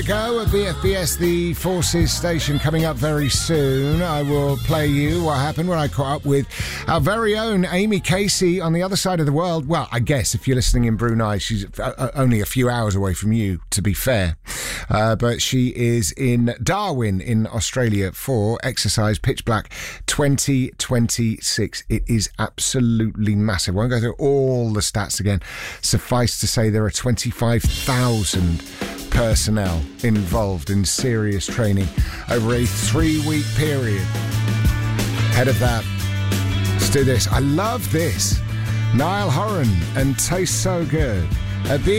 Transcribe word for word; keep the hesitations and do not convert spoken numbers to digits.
Go at B F B S, the Forces station, coming up very soon. I will play you what happened when I caught up with our very own Amy Casey on the other side of the world. Well, I guess if you're listening in Brunei, she's only a few hours away from you, to be fair. Uh, but she is in Darwin in Australia for Exercise Pitch Black twenty twenty-six. It is absolutely massive. I won't go through all the stats again. Suffice to say there are twenty-five thousand personnel involved in serious training over a three-week period. Ahead of that, let's do this. I love this. Niall Horan and Taste So Good. A